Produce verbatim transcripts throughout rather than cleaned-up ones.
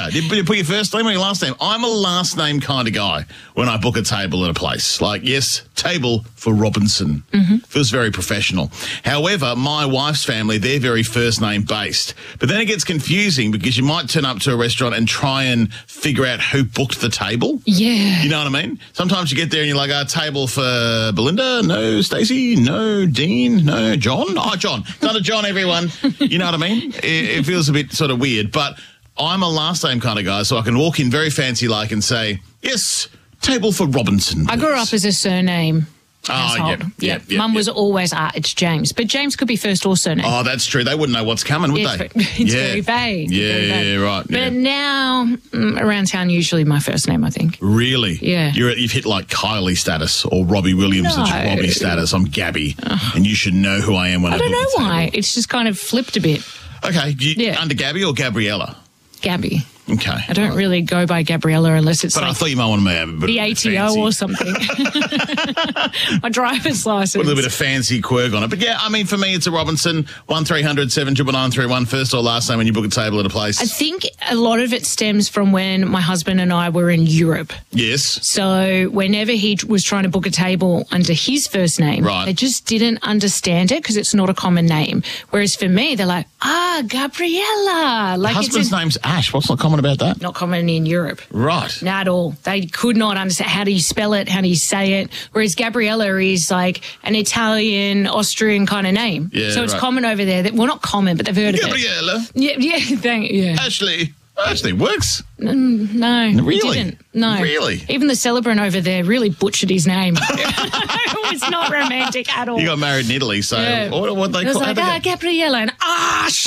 Amanda, did you put your first name or your last name? I'm a last name kind of guy when I book a table at a place. Like, yes, table for Robinson. Mm-hmm. Feels very professional. However, my wife's family, they're very first name based. But then it gets confusing because you might turn up to a restaurant and try and figure out who booked the table. Yeah. You know what I mean? Sometimes you get there and you're like, a table for Belinda? No, Stacey? No, Dean? No, John? Oh, John. Not a John, everyone. You know what I mean? It, it feels a bit sort of weird. But I'm a last name kind of guy, so I can walk in very fancy-like and say, yes, table for Robinson, please. I grew up as a surname Oh, household. yep, yep, yep, Mum yep. was always, ah, it's James. But James could be first or surname. Oh, that's true. They wouldn't know what's coming, would it's they? Very, it's yeah. very vague. Yeah, very vague. yeah, right. But yeah. now, mm, around town, usually my first name, I think. Really? Yeah. You're, you've hit like Kylie status or Robbie Williams No. and Robbie status. I'm Gabby, and you should know who I am when I, I don't book know the why. table. It's just kind of flipped a bit. Okay, you, Yeah. under Gabby or Gabriella? Gabby. Okay. I don't really go by Gabriella unless it's But I like thought you might want to have a bit the of A T O fancy, or something. My driver's license. a little bit of fancy quirk on it. But yeah, I mean, for me, it's a Robinson, one three hundred seven nine nine three one, first or last name when you book a table at a place. I think a lot of it stems from when my husband and I were in Europe. Yes. So whenever he was trying to book a table under his first name, Right. they just didn't understand it because it's not a common name. Whereas for me, they're like, ah, Gabriella. Like Husband's it's a, name's Ash. What's not common about that? not common in Europe. Right. Not at all. They could not understand how do you spell it, how do you say it. Whereas Gabriella is like an Italian, Austrian kind of name. Yeah, so it's right. common over there. Well, not common, but they've heard of it. Gabriella. Yeah, yeah, thank, yeah. Ashley. Ashley works. No, Really? it didn't. No, Really? Even the celebrant over there really butchered his name. It was not romantic at all. You got married in Italy, so Yeah. what, what they It was call like, how ah, they go- Gabriella and Ash.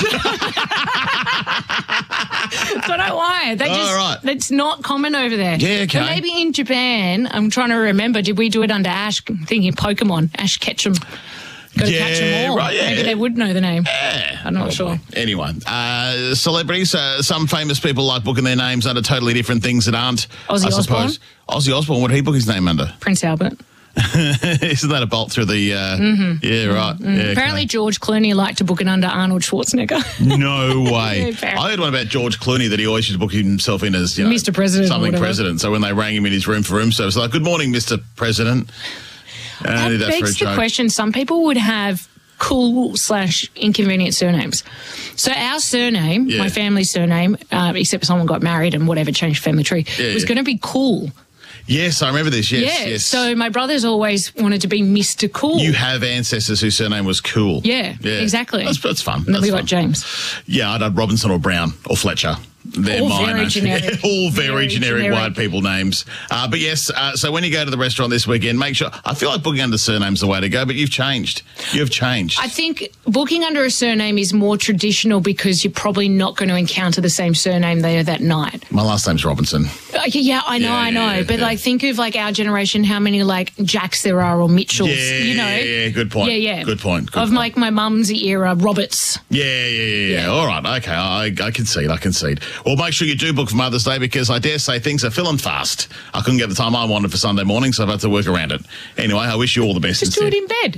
Don't know why. They Oh, just, right. it's not common over there. Yeah, okay. But maybe in Japan, I'm trying to remember, did we do it under Ash? Thinking Pokemon, Ash Ketchum. Got to Yeah, catch them all. right, yeah. Maybe they would know the name. Yeah, I'm not probably. sure. Anyway, uh, celebrities, uh, some famous people like booking their names under totally different things that aren't, Ozzy I suppose. Ozzy Osbourne, what did he book his name under? Prince Albert. Isn't that a bolt through the... Uh, mm-hmm. Yeah, right. Mm-hmm. Yeah, Apparently okay. George Clooney liked to book it under Arnold Schwarzenegger. No way. Yeah, apparently. I heard one about George Clooney that he always used to book himself in as, you know, Mister President or something whatever. president. So when they rang him in his room for room service, like, good morning, Mister President. Uh, I did That that for a begs the joke. question. Some people would have cool slash inconvenient surnames. So our surname, Yeah. my family's surname, uh, except someone got married and whatever, changed family tree, Yeah, was yeah. going to be Cool. Yes, I remember this. Yes, yeah. yes. So my brothers always wanted to be Mister Cool. You have ancestors whose surname was Cool. Yeah, exactly. That's, that's fun. And then That's we fun. got James. Yeah, I'd have Robinson or Brown or Fletcher. They're All mine. very aren't they? generic. All very, Very generic, generic. white people names. Uh, but yes, uh, so when you go to the restaurant this weekend, make sure... I feel like booking under surname's the way to go, but you've changed. You've changed. I think booking under a surname is more traditional because you're probably not going to encounter the same surname there that night. My last name's Robinson. Uh, Yeah, I know, Yeah, I know. yeah, but yeah. like, think of like our generation, how many like Jacks there are or Mitchells, Yeah, you know? yeah, yeah, good point. Yeah, yeah. Good point. Good of point. like my mum's era, Roberts. Yeah, yeah, yeah, yeah. Yeah. All right, okay. I, I concede, I concede. Well, make sure you do book for Mother's Day because I dare say things are filling fast. I couldn't get the time I wanted for Sunday morning, so I've had to work around it. Anyway, I wish you all the best. Just do instead. it in bed.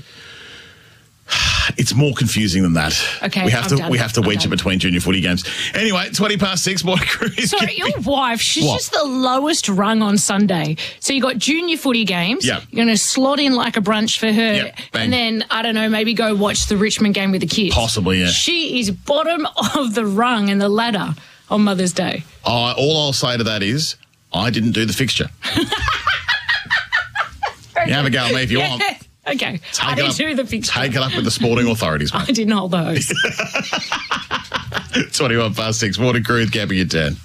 It's more confusing than that. Okay, we have I'm to done. we have to I'm wedge it done. between junior footy games. Anyway, twenty past six. Morning crew is Sorry, giving- your wife, she's What? just the lowest rung on Sunday. So you got junior footy games. Yep. You're going to slot in like a brunch for her. Yep, bang. And then, I don't know, maybe go watch the Richmond game with the kids. Possibly, yeah. She is bottom of the rung and the ladder on Mother's Day. I, all I'll say to that is, I didn't do the fixture. You have a go at me if you want. Okay. Take I it didn't up- do the fixture. Take it up with the sporting authorities, I mate. didn't hold the hose. twenty-one past six. Morning crew with Gabby and Dan.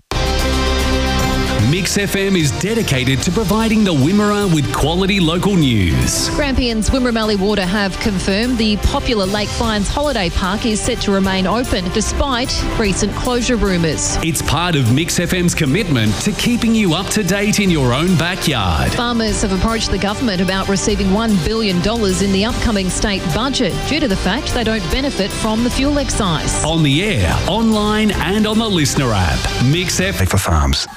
Mix F M is dedicated to providing the Wimmera with quality local news. Grampians Wimmera Water have confirmed the popular Lake Fynes Holiday Park is set to remain open despite recent closure rumours. It's part of Mix F M's commitment to keeping you up to date in your own backyard. Farmers have approached the government about receiving one billion dollars in the upcoming state budget due to the fact they don't benefit from the fuel excise. On the air, online and on the listener app. Mix F M for farms.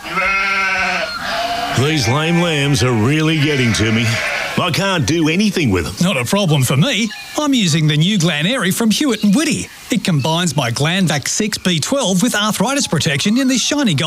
These lame lambs are really getting to me. I can't do anything with them. Not a problem for me. I'm using the new Glen-Airy from Hewitt and Whitty. It combines my Glanvac six B twelve with arthritis protection in this shiny gold